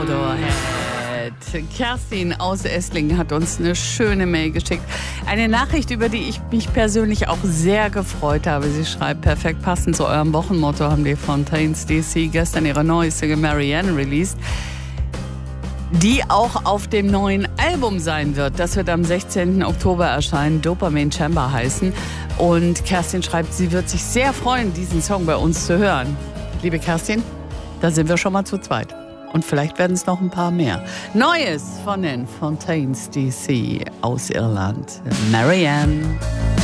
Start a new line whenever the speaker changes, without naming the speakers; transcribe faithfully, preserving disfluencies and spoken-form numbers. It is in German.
Motorhead. Kerstin aus Esslingen hat uns eine schöne Mail geschickt. Eine Nachricht, über die ich mich persönlich auch sehr gefreut habe. Sie schreibt, perfekt passend zu eurem Wochenmotto haben die Fontaines D C gestern ihre neue Single Marianne released, die auch auf dem neuen Album sein wird. Das wird am sechzehnten Oktober erscheinen, Dopamine Chamber heißen. Und Kerstin schreibt, sie wird sich sehr freuen, diesen Song bei uns zu hören. Liebe Kerstin, da sind wir schon mal zu zweit. Und vielleicht werden es noch ein paar mehr. Neues von den Fontaines D C aus Irland. Marianne.